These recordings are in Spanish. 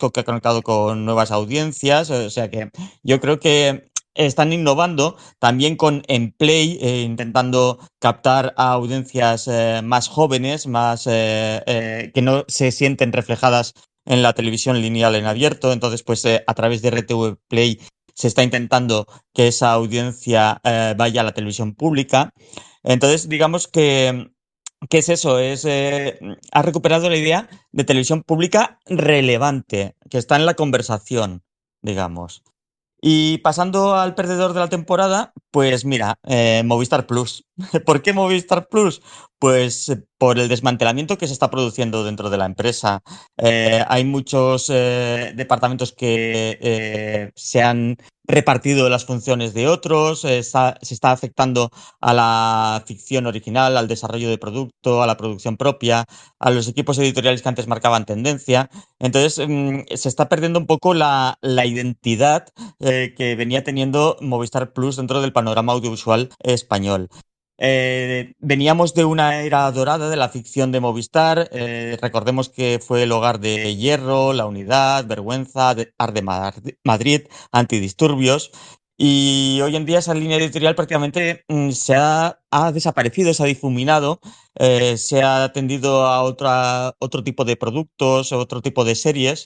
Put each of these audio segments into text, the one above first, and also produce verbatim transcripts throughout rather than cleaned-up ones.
Kiosco que ha conectado con nuevas audiencias, o sea que yo creo que están innovando también con Emplay, eh, intentando captar a audiencias eh, más jóvenes, más eh, eh, que no se sienten reflejadas en la televisión lineal en abierto. Entonces, pues eh, a través de R T V Play se está intentando que esa audiencia eh, vaya a la televisión pública. Entonces, digamos que, ¿qué es eso? Es, eh, ha recuperado la idea de televisión pública relevante, que está en la conversación, digamos. Y pasando al perdedor de la temporada, pues mira, eh, Movistar Plus. ¿Por qué Movistar Plus? Pues eh, por el desmantelamiento que se está produciendo dentro de la empresa. Eh, hay muchos eh, departamentos que eh, se han repartido las funciones de otros, eh, está- se está afectando a la ficción original, al desarrollo de producto, a la producción propia, a los equipos editoriales que antes marcaban tendencia. Entonces, mm, se está perdiendo un poco la, la identidad eh, que venía teniendo Movistar Plus dentro del panorama audiovisual español. Eh, veníamos de una era dorada de la ficción de Movistar. Eh, recordemos que fue el hogar de Hierro, La Unidad, Vergüenza, de- Ar de Mar- Madrid, Antidisturbios. Y hoy en día esa línea editorial prácticamente mm, se ha, ha desaparecido, se ha difuminado, eh, se ha tendido a otra, otro tipo de productos, otro tipo de series.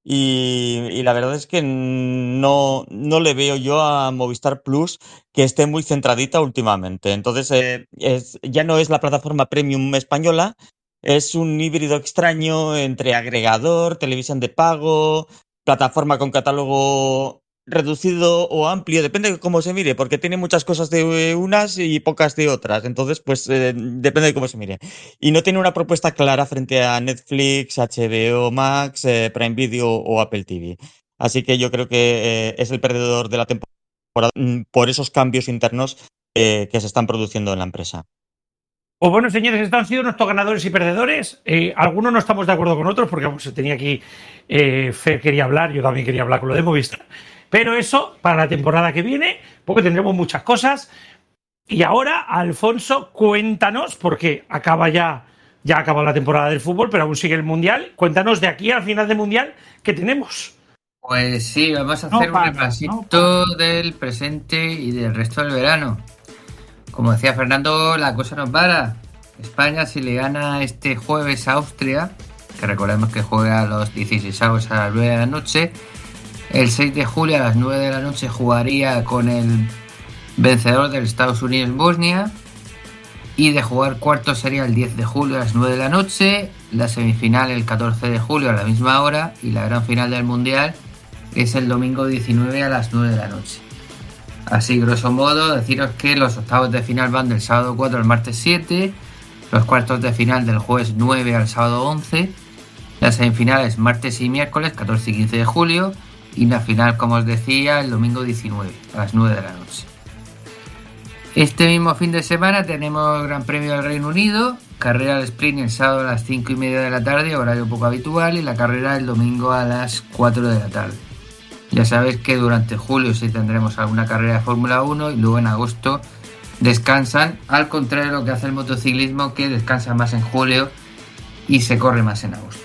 Y, y la verdad es que no, no le veo yo a Movistar Plus que esté muy centradita últimamente. Entonces, eh, es, ya no es la plataforma premium española, es un híbrido extraño entre agregador, televisión de pago, plataforma con catálogo reducido o amplio, depende de cómo se mire, porque tiene muchas cosas de unas y pocas de otras. Entonces, pues eh, depende de cómo se mire. Y no tiene una propuesta clara frente a Netflix, H B O Max, eh, Prime Video o Apple T V. Así que yo creo que eh, es el perdedor de la temporada mm, por esos cambios internos eh, que se están produciendo en la empresa. Pues bueno, señores, estos han sido nuestros ganadores y perdedores. Eh, algunos no estamos de acuerdo con otros, porque vamos, se tenía aquí, eh, Fer quería hablar, yo también quería hablar con lo de Movistar. Pero eso, para la temporada que viene, porque tendremos muchas cosas. Y ahora, Alfonso, cuéntanos, porque acaba ya, ya ha acabado la temporada del fútbol, pero aún sigue el Mundial. Cuéntanos de aquí al final del Mundial qué tenemos. Pues sí, vamos a No hacer un para, no para. repasito del presente y del resto del verano. Como decía Fernando, la cosa no para. España, si le gana este jueves a Austria, que recordemos que juega a los dieciséis a las nueve de la noche, el seis de julio a las nueve de la noche jugaría con el vencedor del Estados Unidos-Bosnia, y de jugar cuartos sería el diez de julio a las nueve de la noche, la semifinal el catorce de julio a la misma hora y la gran final del Mundial es el domingo diecinueve a las nueve de la noche. Así, grosso modo, deciros que los octavos de final van del sábado cuatro al martes siete, los cuartos de final del jueves nueve al sábado once, las semifinales martes y miércoles catorce y quince de julio y la final, como os decía, el domingo diecinueve a las nueve de la noche. Este mismo fin de semana tenemos Gran Premio del Reino Unido, carrera al sprint el sábado a las cinco y media de la tarde, horario poco habitual, y la carrera el domingo a las cuatro de la tarde. Ya sabéis que durante julio sí tendremos alguna carrera de Fórmula uno y luego en agosto descansan, al contrario de lo que hace el motociclismo, que descansa más en julio y se corre más en agosto.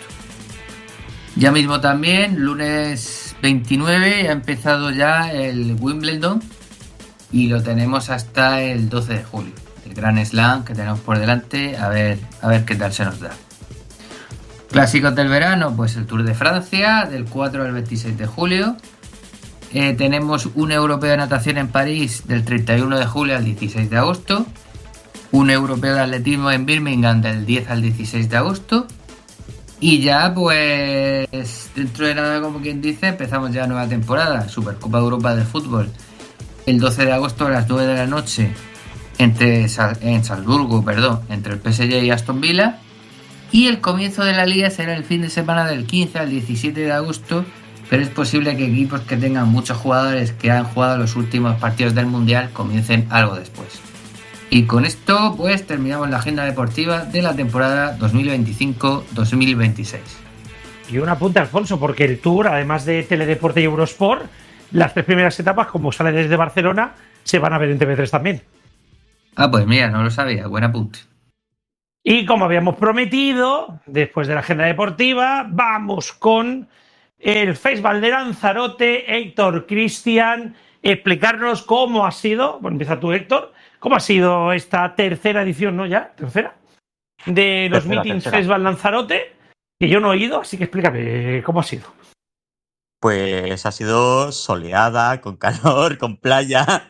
Ya mismo también, lunes veintinueve, ha empezado ya el Wimbledon y lo tenemos hasta el doce de julio. El Gran Slam que tenemos por delante, a ver, a ver qué tal se nos da. Clásicos del verano, pues el Tour de Francia, del cuatro al veintiséis de julio. Eh, tenemos un europeo de natación en París del treinta y uno de julio al dieciséis de agosto. Un europeo de atletismo en Birmingham del diez al dieciséis de agosto. Y ya, pues, dentro de nada, como quien dice, empezamos ya nueva temporada. Supercopa de Europa de Fútbol. El doce de agosto a las nueve de la noche entre, en Salzburgo, perdón, entre el P S G y Aston Villa. Y el comienzo de la liga será el fin de semana del quince al diecisiete de agosto, pero es posible que equipos que tengan muchos jugadores que han jugado los últimos partidos del Mundial comiencen algo después. Y con esto pues terminamos la agenda deportiva de la temporada dos mil veinticinco dos mil veintiséis. Y un apunte, Alfonso, porque el Tour, además de Teledeporte y Eurosport, las tres primeras etapas, como sale desde Barcelona, se van a ver en T V tres también. Ah, pues mira, no lo sabía, buen apunte. Y como habíamos prometido, después de la agenda deportiva, vamos con el Festival de Lanzarote. Héctor, Cristian, explicarnos cómo ha sido, bueno, empieza tú, Héctor, cómo ha sido esta tercera edición, ¿no? Ya, tercera, de los Tercera, Meetings tercera. Festival Lanzarote, que yo no he ido, así que explícame cómo ha sido. Pues ha sido soleada, con calor, con playa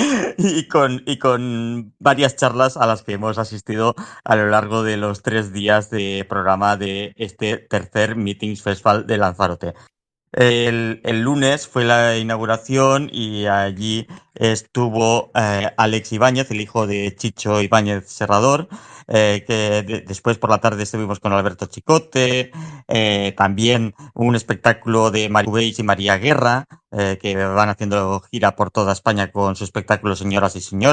y con, y con varias charlas a las que hemos asistido a lo largo de los tres días de programa de este tercer Meetings Festival de Lanzarote. El, el lunes fue la inauguración y allí estuvo eh, Alex Ibáñez, el hijo de Chicho Ibáñez Serrador, eh, que de, después por la tarde estuvimos con Alberto Chicote, eh, también un espectáculo de María Cubéis y María Guerra, eh, que van haciendo gira por toda España con su espectáculo Señoras y Señores.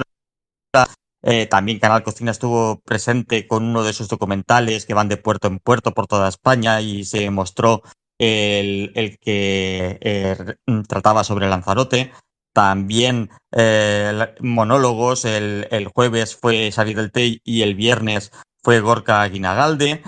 Eh, también Canal Cocina estuvo presente con uno de sus documentales que van de puerto en puerto por toda España y se mostró el, el que eh, trataba sobre Lanzarote. También eh, monólogos, el, el jueves fue Xavi del Tell y el viernes fue Gorka Guinagalde.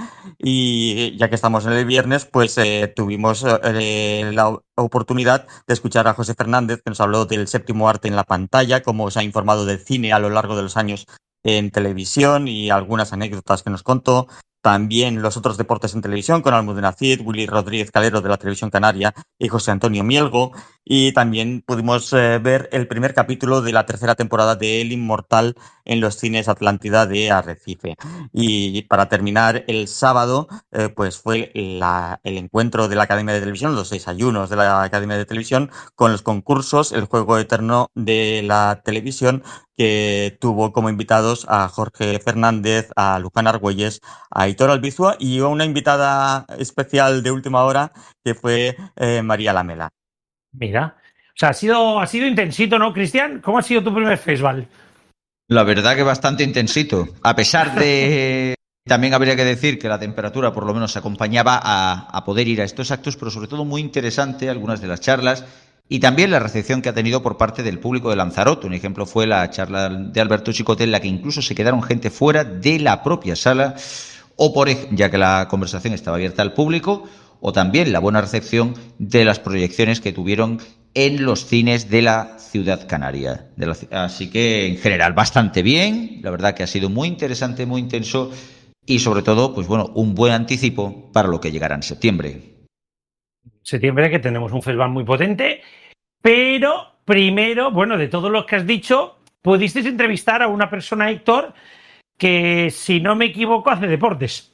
Y ya que estamos en el viernes, pues eh, tuvimos eh, la oportunidad de escuchar a José Fernández, que nos habló del séptimo arte en la pantalla, cómo se ha informado del cine a lo largo de los años en televisión y algunas anécdotas que nos contó. También los otros deportes en televisión con Almudena Cid, Willy Rodríguez Calero de la Televisión Canaria y José Antonio Mielgo. Y también pudimos eh, ver el primer capítulo de la tercera temporada de El Inmortal en los cines Atlántida de Arrecife. Y para terminar, el sábado eh, pues fue la, el encuentro de la Academia de Televisión, los desayunos de la Academia de Televisión con los concursos, el juego eterno de la televisión, que tuvo como invitados a Jorge Fernández, a Luján Argüelles, a Aitor Albizua y una invitada especial de última hora que fue eh, María Lamela. Mira, o sea, ha sido, ha sido intensito, ¿no, Cristian? ¿Cómo ha sido tu primer festival? La verdad que bastante intensito. A pesar de... También habría que decir que la temperatura por lo menos acompañaba a, a poder ir a estos actos, pero sobre todo muy interesante algunas de las charlas y también la recepción que ha tenido por parte del público de Lanzarote. Un ejemplo fue la charla de Alberto Chicote, en la que incluso se quedaron gente fuera de la propia sala, o por ya que la conversación estaba abierta al público, o también la buena recepción de las proyecciones que tuvieron en los cines de la ciudad canaria. De la, así que, en general, bastante bien. La verdad que ha sido muy interesante, muy intenso y, sobre todo, pues bueno, un buen anticipo para lo que llegará en septiembre. Septiembre, que tenemos un festival muy potente, pero primero, bueno, de todos los que has dicho, pudisteis entrevistar a una persona, Héctor, que, si no me equivoco, hace deportes.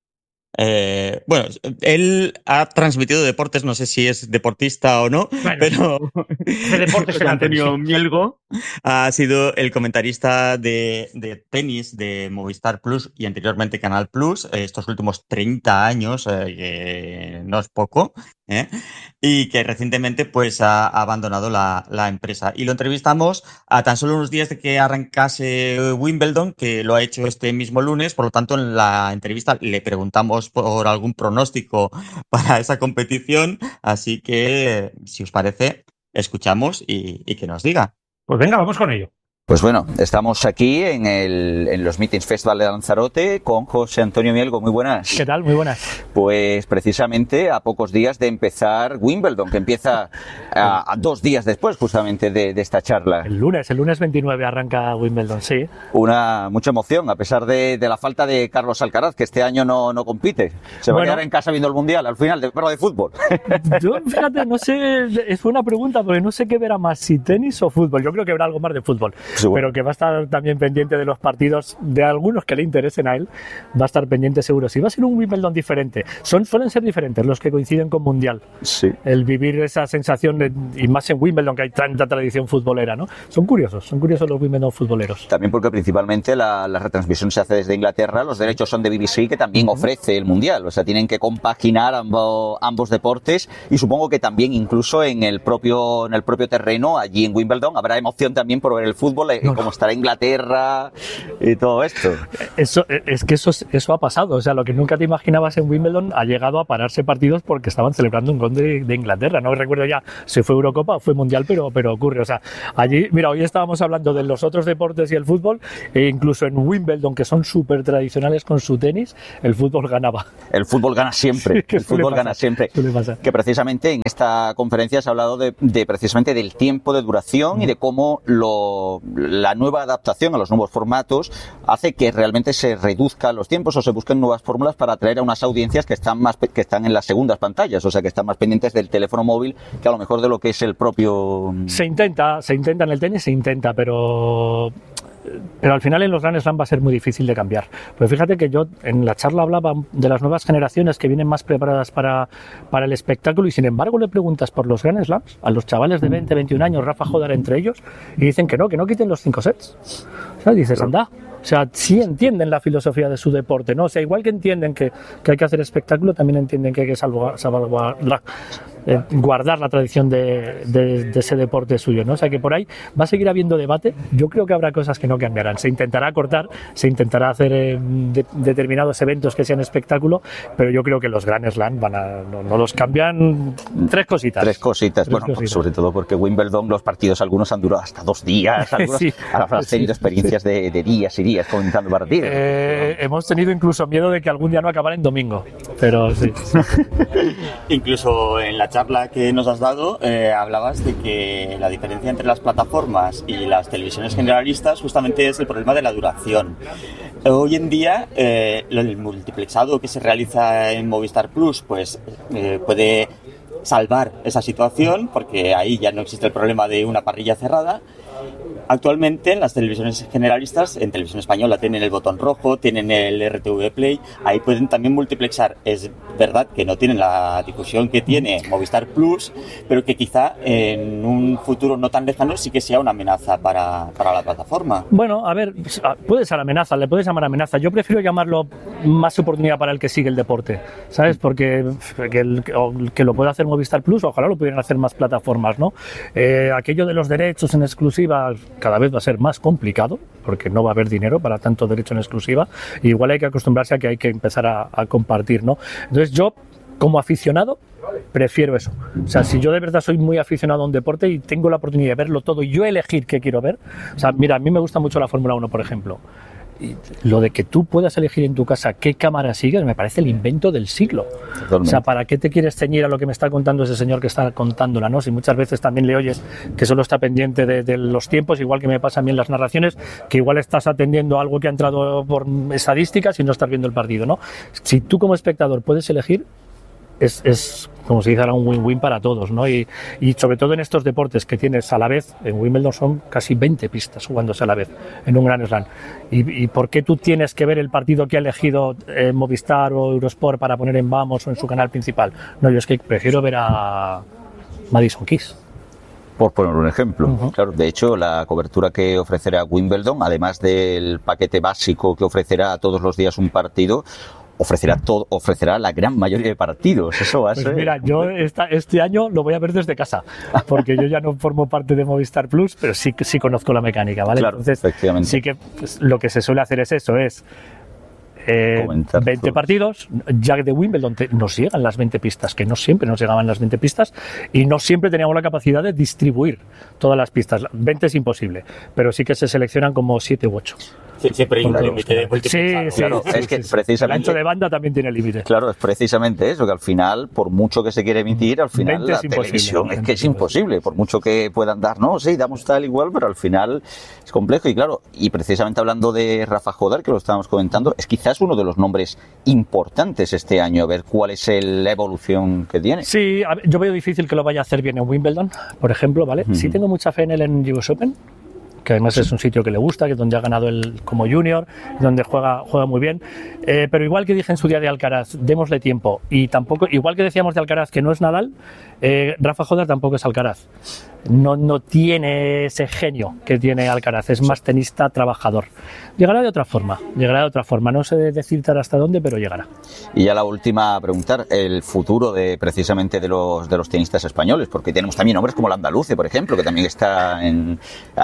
Eh, bueno, él ha transmitido deportes, no sé si es deportista o no, bueno, pero hace deportes en Antonio Antonio Mielgo ha sido el comentarista de, de tenis de Movistar Plus y anteriormente Canal Plus estos últimos treinta años, eh, que no es poco, ¿eh? Y que recientemente pues ha abandonado la, la empresa. Y lo entrevistamos a tan solo unos días de que arrancase Wimbledon, que lo ha hecho este mismo lunes. Por lo tanto, en la entrevista le preguntamos por algún pronóstico para esa competición. Así que, si os parece, escuchamos y, y que nos diga. Pues venga, vamos con ello. Pues bueno, estamos aquí en, el, en los Meetings Festival de Lanzarote con José Antonio Mielgo. Muy buenas. ¿Qué tal? Muy buenas. Pues precisamente a pocos días de empezar Wimbledon, que empieza a, a dos días después justamente de, de esta charla. El lunes, el lunes veintinueve arranca Wimbledon, sí. Una mucha emoción, a pesar de, de la falta de Carlos Alcaraz, que este año no, no compite. Se va bueno, a quedar en casa viendo el Mundial al final, de, pero de fútbol. Yo, fíjate, no sé, es una pregunta, porque no sé qué verá más, si tenis o fútbol. Yo creo que verá algo más de fútbol. Sí, bueno. Pero que va a estar también pendiente de los partidos, de algunos que le interesen a él, va a estar pendiente seguro. Si va a ser un Wimbledon diferente, son, suelen ser diferentes los que coinciden con Mundial. Sí. El vivir esa sensación, de, y más en Wimbledon, que hay tanta tradición futbolera, ¿no? Son curiosos, son curiosos los Wimbledon futboleros. También porque principalmente la, la retransmisión se hace desde Inglaterra, los derechos son de B B C, que también uh-huh. ofrece el Mundial. O sea, tienen que compaginar ambos, ambos deportes, y supongo que también incluso en el propio, en el propio terreno, allí en Wimbledon, habrá emoción también por ver el fútbol, fútbol, eh, no, cómo estará Inglaterra y todo esto. Eso, es que eso, eso ha pasado. O sea, lo que nunca te imaginabas en Wimbledon ha llegado a pararse partidos porque estaban celebrando un gol de, de Inglaterra. No recuerdo ya si fue Eurocopa o fue Mundial, pero, pero ocurre. O sea, allí, mira, hoy estábamos hablando de los otros deportes y el fútbol, e incluso en Wimbledon, que son súper tradicionales con su tenis, el fútbol ganaba. El fútbol gana siempre. Sí, el fútbol pasar, gana siempre. Que precisamente en esta conferencia se ha hablado de, de precisamente del tiempo de duración mm. y de cómo lo, la nueva adaptación a los nuevos formatos hace que realmente se reduzcan los tiempos o se busquen nuevas fórmulas para atraer a unas audiencias que están más que están en las segundas pantallas, o sea, que están más pendientes del teléfono móvil que a lo mejor de lo que es el propio... Se intenta, se intenta en el tenis, se intenta, pero... pero al final en los Grand Slam va a ser muy difícil de cambiar. Pues fíjate que yo en la charla hablaba de las nuevas generaciones que vienen más preparadas para, para el espectáculo, y sin embargo le preguntas por los Grand Slams a los chavales de veinte, veintiún años, Rafa Jodar entre ellos, y dicen que no, que no quiten los cinco sets. O sea, dices, anda. O sea, sí entienden la filosofía de su deporte, ¿no? O sea, igual que entienden que, que hay que hacer espectáculo, también entienden que hay que salvar, salvar la, eh, guardar la tradición de, de, de ese deporte suyo, ¿no? O sea, que por ahí va a seguir habiendo debate. Yo creo que habrá cosas que no cambiarán. Se intentará cortar, se intentará hacer eh, de, determinados eventos que sean espectáculo, pero yo creo que los Grand Slam van a, no, no los cambian. Tres cositas. Tres cositas. Tres bueno, cositas. Sobre todo porque Wimbledon, los partidos algunos han durado hasta dos días. Algunos, sí, has tenido sí, experiencias sí. De, de días y días comentando partidos. Eh, hemos tenido incluso miedo de que algún día no acabara en domingo, pero sí. Incluso en la charla que nos has dado eh, hablabas de que la diferencia entre las plataformas y las televisiones generalistas justamente es el problema de la duración. Hoy en día eh, el multiplexado que se realiza en Movistar Plus pues eh, puede salvar esa situación porque ahí ya no existe el problema de una parrilla cerrada. Actualmente en las televisiones generalistas, en Televisión Española tienen el botón rojo, tienen el R T V Play, ahí pueden también multiplexar. Es verdad que no tienen la difusión que tiene Movistar Plus, pero que quizá en un futuro no tan lejano sí que sea una amenaza para, para la plataforma. Bueno, a ver, puede ser amenaza, le puedes llamar amenaza. Yo prefiero llamarlo más oportunidad para el que sigue el deporte, ¿sabes? Porque que, el, que lo pueda hacer Movistar Plus, ojalá lo pudieran hacer más plataformas, ¿no? Eh, aquello de los derechos en exclusiva cada vez va a ser más complicado porque no va a haber dinero para tanto derecho en exclusiva, y igual hay que acostumbrarse a que hay que empezar a, a compartir, ¿no? Entonces yo, como aficionado, prefiero eso. O sea, si yo de verdad soy muy aficionado a un deporte y tengo la oportunidad de verlo todo y yo elegir qué quiero ver, o sea, mira, a mí me gusta mucho la Fórmula uno, por ejemplo. Y lo de que tú puedas elegir en tu casa qué cámara sigues me parece el invento del siglo. Totalmente. O sea, ¿para qué te quieres ceñir a lo que me está contando ese señor que está contándola, ¿no? Si muchas veces también le oyes que solo está pendiente de, de los tiempos, igual que me pasa a mí en las narraciones, que igual estás atendiendo a algo que ha entrado por estadísticas y no estás viendo el partido, ¿no? Si tú como espectador puedes elegir, es, es como se dice ahora, un win-win para todos, ¿no? Y, y sobre todo en estos deportes que tienes a la vez, en Wimbledon son casi veinte pistas jugándose a la vez en un Grand Slam. ¿Y, y por qué tú tienes que ver el partido que ha elegido eh, Movistar o Eurosport para poner en Vamos o en su canal principal? No, yo es que prefiero ver a Madison Keys. Por poner un ejemplo. Uh-huh. Claro, de hecho, la cobertura que ofrecerá Wimbledon, además del paquete básico que ofrecerá todos los días un partido, ofrecerá todo, ofrecerá la gran mayoría de partidos. Eso va a pues ser. Mira, yo esta, este año lo voy a ver desde casa, porque yo ya no formo parte de Movistar Plus, pero sí sí conozco la mecánica, ¿vale? Claro, entonces efectivamente. Sí que pues, lo que se suele hacer es eso, es eh, veinte todos. Partidos. Ya de Wimbledon te, nos llegan las veinte pistas, que no siempre nos llegaban las veinte pistas, y no siempre teníamos la capacidad de distribuir todas las pistas. veinte es imposible, pero sí que se seleccionan como siete u ocho. Sí, siempre hay un límite de multiplexado. Sí, sí, claro, sí, es que sí, precisamente el ancho de banda también tiene límite. Claro, es precisamente eso, que al final, por mucho que se quiere emitir, al final la televisión es que es imposible, por mucho que puedan dar, no, sí, damos tal igual, pero al final es complejo. Y claro, y precisamente hablando de Rafa Jodar, que lo estábamos comentando, es quizás uno de los nombres importantes este año, a ver cuál es el, la evolución que tiene. Sí, a ver, yo veo difícil que lo vaya a hacer bien en Wimbledon, por ejemplo, ¿vale? Uh-huh. Sí tengo mucha fe en él en U S Open, que además es un sitio que le gusta, que es donde ha ganado él como junior, donde juega, juega muy bien, eh, pero igual que dije en su día de Alcaraz, démosle tiempo, y tampoco, igual que decíamos de Alcaraz que no es Nadal, eh, Rafa Jodar tampoco es Alcaraz, no, no tiene ese genio que tiene Alcaraz, es más tenista trabajador, llegará de otra forma, llegará de otra forma, no sé decirte hasta dónde, pero llegará. Y ya la última a preguntar, el futuro de precisamente de los, de los tenistas españoles, porque tenemos también nombres como el Andaluce, por ejemplo, que también está en, ahí en boga.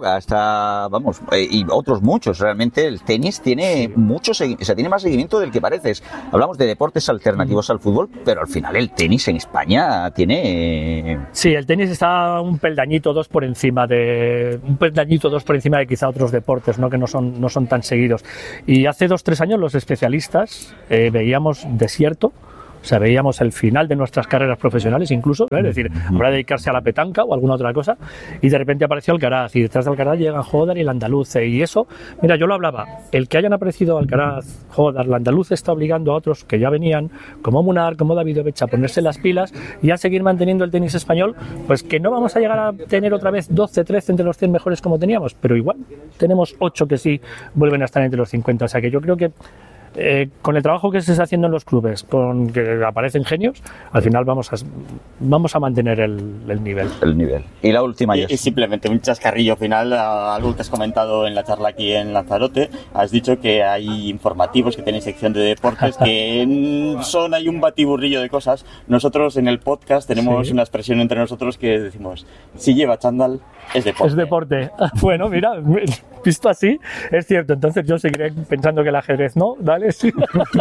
yoga, hasta, vamos, eh, y otros muchos. Realmente el tenis tiene sí. mucho seguimiento, o sea, tiene más seguimiento del que pareces. Hablamos de deportes alternativos mm. al fútbol, pero al final el tenis en España tiene... Sí, el tenis está un peldañito dos por encima de... un peldañito dos por encima de quizá otros deportes, ¿no? Que no son, no son tan seguidos. Y hace dos, tres años los especialistas eh, veíamos desierto. O sea, veíamos el final de nuestras carreras profesionales incluso, ¿eh? Es decir, habrá de dedicarse a la petanca o alguna otra cosa, y de repente apareció Alcaraz, y detrás de Alcaraz llega Jodar y el andaluz, y eso, mira, yo lo hablaba, el que hayan aparecido Alcaraz, Jodar, el andaluz está obligando a otros que ya venían, como Munar, como Davidovich, a ponerse las pilas y a seguir manteniendo el tenis español, pues que no vamos a llegar a tener otra vez doce, trece entre los cien mejores como teníamos, pero igual tenemos ocho que sí vuelven a estar entre los cincuenta, o sea que yo creo que Eh, con el trabajo que se está haciendo en los clubes, con que aparecen genios, al final vamos a vamos a mantener el, el nivel. El nivel. Y la última. Y, y simplemente un chascarrillo final a algo que has comentado en la charla aquí en Lanzarote. Has dicho que hay informativos, que tenéis sección de deportes, que son hay un batiburrillo de cosas. Nosotros en el podcast tenemos sí. una expresión entre nosotros que decimos: si lleva chándal, es deporte. Es deporte. Bueno, mira, visto así, es cierto. Entonces yo seguiré pensando que el ajedrez no, ¿vale? Sí.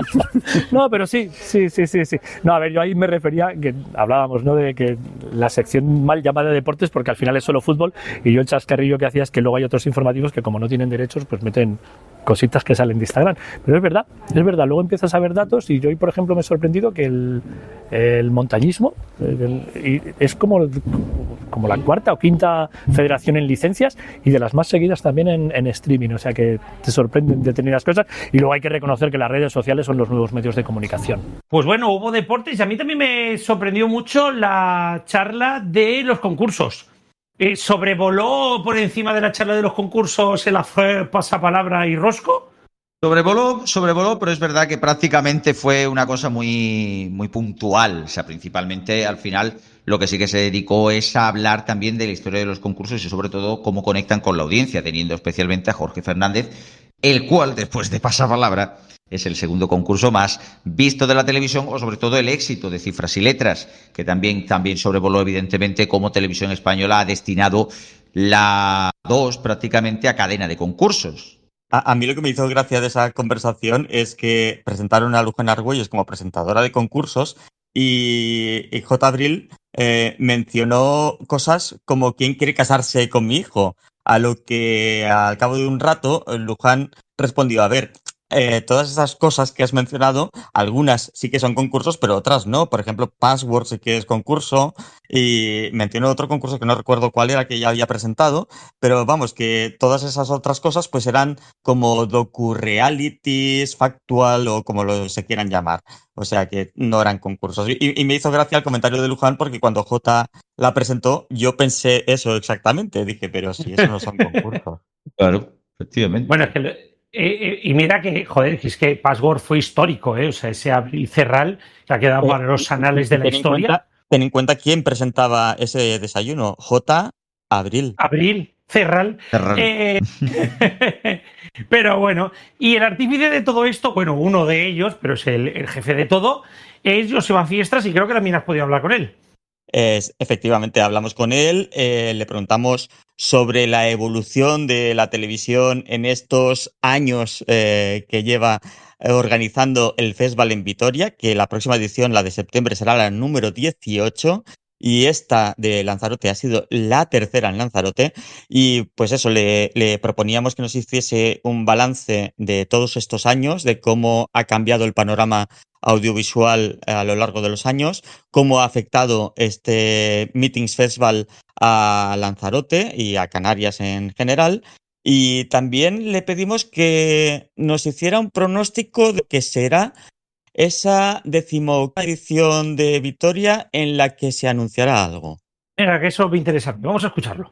No, pero sí, sí, sí, sí, sí. No, a ver, yo ahí me refería, que hablábamos, ¿no? De que la sección mal llamada de deportes, porque al final es solo fútbol, y yo el chascarrillo que hacía es que luego hay otros informativos que como no tienen derechos, pues meten cositas que salen de Instagram. Pero es verdad, es verdad. Luego empiezas a ver datos y yo hoy, por ejemplo, me he sorprendido que el, el montañismo el, el, es como, como la cuarta o quinta federación en licencias y de las más seguidas también en, en streaming. O sea que te sorprenden determinadas cosas y luego hay que reconocer que las redes sociales son los nuevos medios de comunicación. Pues bueno, hubo deportes y a mí también me sorprendió mucho la charla de los concursos. Eh, ¿Sobrevoló por encima de la charla de los concursos el hacer pasapalabra y Rosco? Sobrevoló, sobrevoló, pero es verdad que prácticamente fue una cosa muy, muy puntual. O sea, principalmente al final lo que sí que se dedicó es a hablar también de la historia de los concursos y sobre todo cómo conectan con la audiencia, teniendo especialmente a Jorge Fernández, el cual, después de pasapalabra, es el segundo concurso más visto de la televisión, o sobre todo el éxito de Cifras y Letras, que también, también sobrevoló evidentemente cómo Televisión Española ha destinado la dos prácticamente a cadena de concursos. A, a mí lo que me hizo gracia de esa conversación es que presentaron a Luján Argüelles como presentadora de concursos y, y J. Abril eh, mencionó cosas como ¿quién quiere casarse con mi hijo? A lo que al cabo de un rato Luján respondió, a ver, Eh, todas esas cosas que has mencionado, algunas sí que son concursos, pero otras no. Por ejemplo, Password sí que es concurso y mencionó otro concurso que no recuerdo cuál era, que ya había presentado, pero vamos, que todas esas otras cosas pues eran como docu-realities, factual o como lo se quieran llamar. O sea que no eran concursos. Y, y me hizo gracia el comentario de Luján porque cuando J la presentó yo pensé eso exactamente. Dije, pero si eso no son concursos. Claro, efectivamente. Bueno, es que... Le... Eh, eh, y mira que, joder, es que Password fue histórico, ¿eh? O sea, ese Abril Cerral que ha quedado para los anales de la ten historia. En cuenta, ten en cuenta quién presentaba ese desayuno. J. Abril. Abril Cerral. Cerral. Eh, pero bueno, y el artífice de todo esto, bueno, uno de ellos, pero es el, el jefe de todo, es Joseba Fiestras y creo que también has podido hablar con él. Es, efectivamente, hablamos con él, eh, le preguntamos sobre la evolución de la televisión en estos años eh, que lleva organizando el festival en Vitoria, que la próxima edición, la de septiembre, será la número dieciocho. Y esta de Lanzarote ha sido la tercera en Lanzarote. Y pues eso, le, le proponíamos que nos hiciese un balance de todos estos años, de cómo ha cambiado el panorama audiovisual a lo largo de los años, cómo ha afectado este Meetings Festival a Lanzarote y a Canarias en general. Y también le pedimos que nos hiciera un pronóstico de que será esa decimoctava edición de Vitoria en la que se anunciará algo. Mira, que eso me interesa. Vamos a escucharlo.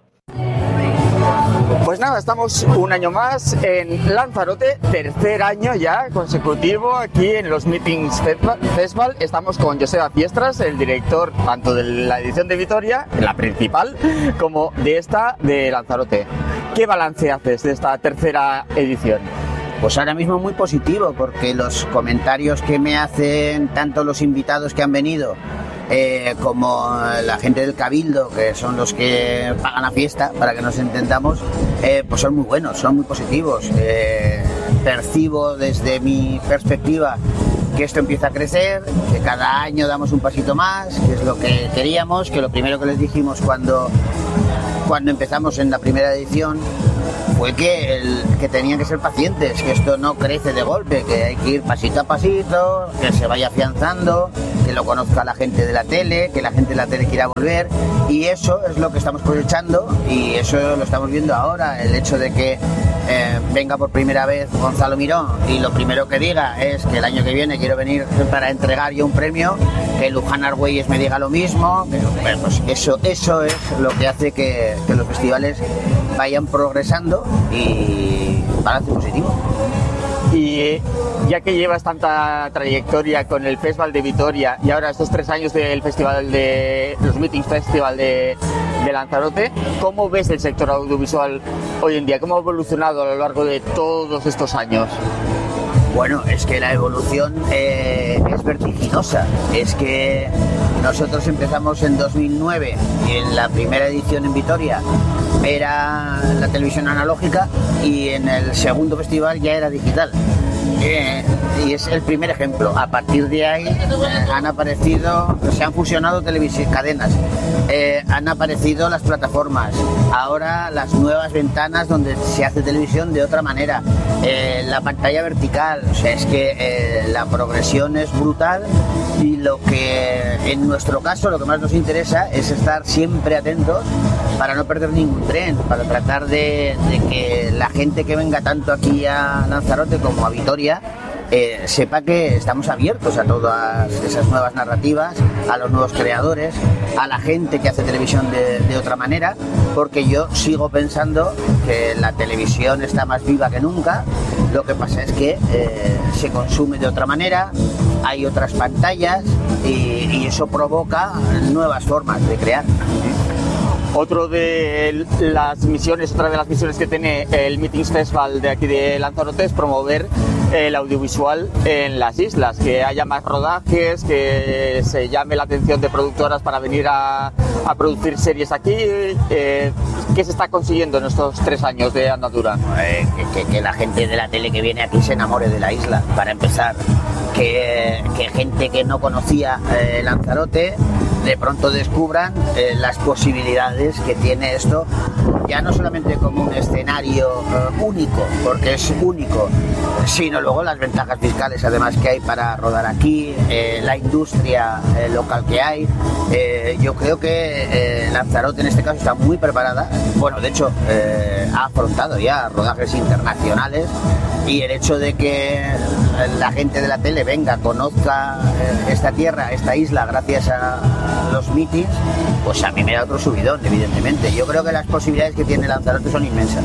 Pues nada, estamos un año más en Lanzarote, tercer año ya consecutivo aquí en los Meetings Festival. Estamos con Joseba Fiestras, el director tanto de la edición de Vitoria, la principal, como de esta de Lanzarote. ¿Qué balance haces de esta tercera edición? Pues ahora mismo muy positivo, porque los comentarios que me hacen tanto los invitados que han venido eh, como la gente del Cabildo, que son los que pagan la fiesta, para que nos entendamos, eh, pues son muy buenos, son muy positivos. Eh, percibo desde mi perspectiva que esto empieza a crecer, que cada año damos un pasito más, que es lo que queríamos, que lo primero que les dijimos cuando, cuando empezamos en la primera edición fue que, el, que tenían que ser pacientes, que esto no crece de golpe, que hay que ir pasito a pasito, que se vaya afianzando, que lo conozca la gente de la tele, que la gente de la tele quiera volver, y eso es lo que estamos cosechando y eso lo estamos viendo ahora, el hecho de que eh, venga por primera vez Gonzalo Mirón y lo primero que diga es que el año que viene quiero venir para entregar yo un premio, que Luján Argüelles me diga lo mismo, que, bueno, pues eso, eso es lo que hace que, que los festivales vayan progresando y balance positivo. Y ya que llevas tanta trayectoria con el Festival de Vitoria y ahora estos tres años del Festival de los Meetings Festival de, de Lanzarote, ¿cómo ves el sector audiovisual hoy en día? ¿Cómo ha evolucionado a lo largo de todos estos años? Bueno, es que la evolución eh, es vertiginosa. Es que nosotros empezamos en dos mil nueve y en la primera edición en Vitoria era la televisión analógica y en el segundo festival ya era digital. Eh, y es el primer ejemplo. A partir de ahí eh, han aparecido, se han fusionado televisión, cadenas, eh, han aparecido las plataformas, ahora las nuevas ventanas donde se hace televisión de otra manera, eh, la pantalla vertical, o sea, es que eh, la progresión es brutal y lo que en nuestro caso lo que más nos interesa es estar siempre atentos para no perder ningún tren, para tratar de, de que la gente que venga tanto aquí a Lanzarote como a Vitoria eh, sepa que estamos abiertos a todas esas nuevas narrativas, a los nuevos creadores, a la gente que hace televisión de, de otra manera, porque yo sigo pensando que la televisión está más viva que nunca. Lo que pasa es que eh, se consume de otra manera, hay otras pantallas y, y eso provoca nuevas formas de crear. Otro de las misiones, otra de las misiones que tiene el Meetings Festival de aquí de Lanzarote es promover el audiovisual en las islas, que haya más rodajes, que se llame la atención de productoras para venir a, a producir series aquí. Eh, ¿Qué se está consiguiendo en estos tres años de andadura? Eh, que, que, que la gente de la tele que viene aquí se enamore de la isla, para empezar. Que, que gente que no conocía eh, Lanzarote de pronto descubran eh, las posibilidades que tiene esto, ya no solamente como un escenario eh, único, porque es único, sino luego las ventajas fiscales además que hay para rodar aquí, eh, la industria eh, local que hay. Eh, yo creo que eh, Lanzarote en este caso está muy preparada, bueno, de hecho eh, ha afrontado ya rodajes internacionales, y el hecho de que la gente de la tele venga, conozca esta tierra, esta isla, gracias a los meetings, pues a mí me da otro subidón, evidentemente. Yo creo que las posibilidades que tiene Lanzarote son inmensas.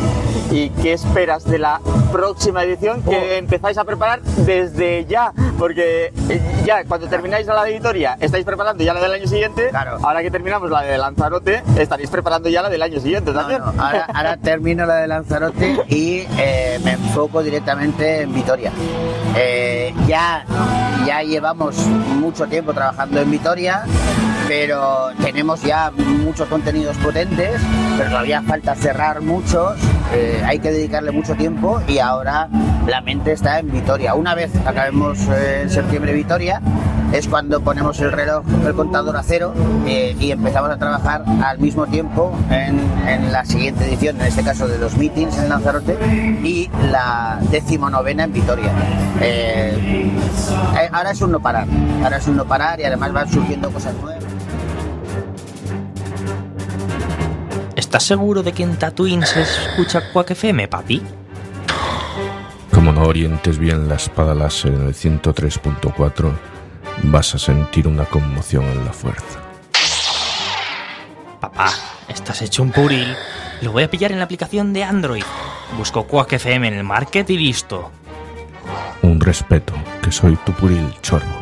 ¿Y qué esperas de la próxima edición que oh. empezáis a preparar desde ya? Porque ya cuando termináis la de Vitoria estáis preparando ya la del año siguiente. Claro. Ahora que terminamos la de Lanzarote estaréis preparando ya la del año siguiente también. No, no. Ahora, ahora termino la de Lanzarote y eh, me enfoco directamente en Vitoria. Eh, ya, ya llevamos mucho tiempo trabajando en Vitoria, pero tenemos ya muchos contenidos potentes, pero todavía falta cerrar muchos, eh, hay que dedicarle mucho tiempo y ahora la mente está en Vitoria. Una vez acabemos eh, en septiembre Vitoria, es cuando ponemos el reloj, el contador a cero eh, y empezamos a trabajar al mismo tiempo en, en la siguiente edición, en este caso de los meetings en Lanzarote y la decimonovena en Vitoria. Eh, ahora es un no parar, ahora es un no parar y además van surgiendo cosas nuevas. ¿Estás seguro de que en Tatooine se escucha Quack F M, papi? Como no orientes bien la espada láser en el ciento tres punto cuatro, vas a sentir una conmoción en la fuerza. Papá, estás hecho un puril. Lo voy a pillar en la aplicación de Android. Busco Quack F M en el market y listo. Un respeto, que soy tu puril, chorbo.